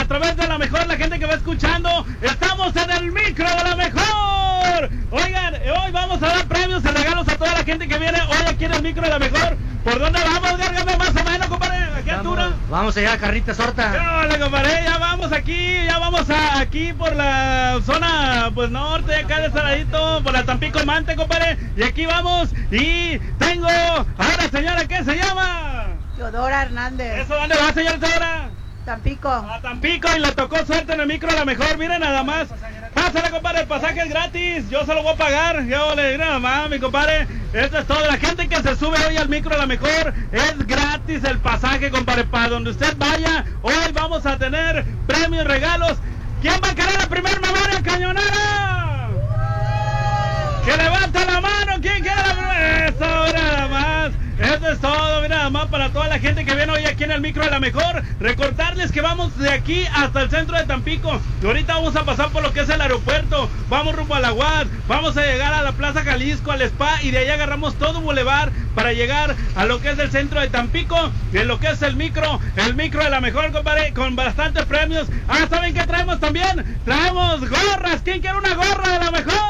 través de la mejor, la gente que va escuchando. Estamos en el micro de la mejor. Oigan, hoy vamos a dar premios y regalos a toda la gente que viene hoy aquí en el micro de la mejor. ¿Por dónde vamos, Gárgame, más o menos, compadre? ¿A qué altura? Vamos allá a Carnitas Horta. Hola, compadre, ya vamos aquí por la zona, pues norte, acá de Saladito, por la Tampico Mante, compadre. Y aquí vamos, y tengo a una señora, ¿qué se llama? Teodora Hernández. ¿Eso dónde va, señora Teodora? Tampico. A Tampico, y le tocó suerte en el micro a la mejor, miren nada más. Pásale, compadre, el pasaje es gratis, yo se lo voy a pagar. Yo le digo nada más, mi compadre. Esto es todo, la gente que se sube hoy al micro a la mejor, es gratis el pasaje, compadre, para donde usted vaya. Hoy vamos a tener premios, regalos. ¿Quién va a querer la primer memoria cañonera? ¡Que levante la mano! ¿Quién quiere la primera? Eso, mira nada más. Eso es todo, mira nada más para toda la gente que viene hoy aquí en el micro de la mejor. Recordarles que vamos de aquí hasta el centro de Tampico. Y ahorita vamos a pasar por lo que es el aeropuerto. Vamos rumbo a la UAD. Vamos a llegar a la Plaza Jalisco, al Spa. Y de ahí agarramos todo Boulevard para llegar a lo que es el centro de Tampico. Y en lo que es el micro de la mejor, compadre, con bastantes premios. Ah, ¿saben qué traemos también? Traemos gorras. ¿Quién quiere una gorra de la mejor?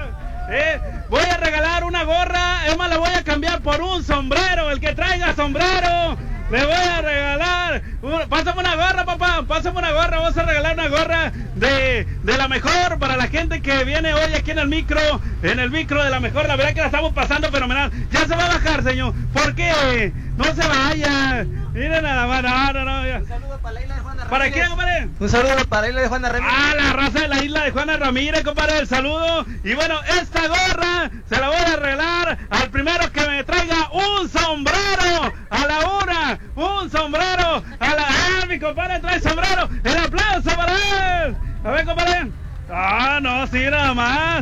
Voy a regalar una gorra, Emma, la voy a cambiar por un sombrero. El que traiga sombrero, le voy a regalar. Pásame una gorra, papá, pásame una gorra. Vamos a regalar una gorra de la mejor para la gente que viene hoy aquí en el micro de la mejor. La verdad que la estamos pasando fenomenal. Ya se va a bajar, señor. ¿Por qué? No se vaya. Miren nada más, no. Ya. Un saludo para la isla de Juana Ramírez. ¿Para quién, compadre? Un saludo para la isla de Juana Ramírez. Ah, la raza de la isla de Juana Ramírez, compadre, el saludo. Y bueno, esta gorra se la voy a regalar al primero que me traiga un sombrero. A la una, un sombrero. Mi compadre trae sombrero. El aplauso para él. A ver, compadre. Ah, no, sí, nada más.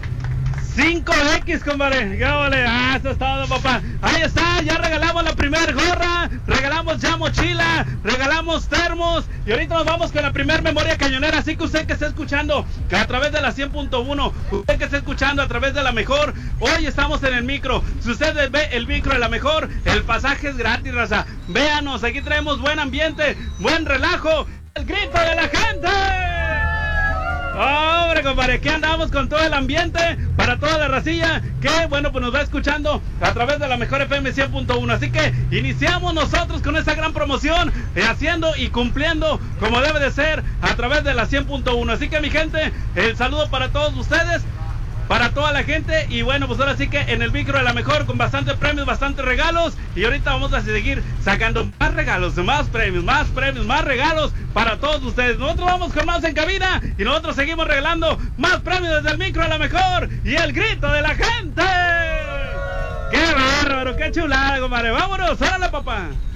5X, compadre. Eso es todo, papá. Ahí está, ya regalamos la primer gorra, regalamos ya mochila, regalamos termos. Y ahorita nos vamos con la primer memoria cañonera. Así que usted que está escuchando a través de la 100.1, usted que está escuchando a través de la mejor, hoy estamos en el micro. Si usted ve el micro de la mejor, el pasaje es gratis, raza. Véanos, aquí traemos buen ambiente, buen relajo, el grito de la gente. Hombre, compadre, aquí andamos con todo el ambiente para toda la racilla que, bueno, pues nos va escuchando a través de la mejor FM 100.1. Así que iniciamos nosotros con esta gran promoción, haciendo y cumpliendo como debe de ser a través de la 100.1. Así que, mi gente, el saludo para todos ustedes, para toda la gente. Y bueno, pues ahora sí que en el micro de la mejor, con bastantes premios, bastantes regalos. Y ahorita vamos a seguir sacando más regalos, más premios, más regalos para todos ustedes. Nosotros vamos con más en cabina y nosotros seguimos regalando más premios desde el micro de la mejor y el grito de la gente. ¡Qué bárbaro, qué chulada, compadre! ¡Vámonos! ¡Órale, papá!